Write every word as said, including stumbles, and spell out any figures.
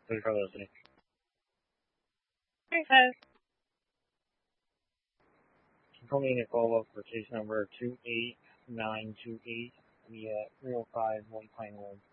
Thank you for listening. Thanks, guys. Calling a follow-up for case number two eight nine two eight via three oh five White Pine Road.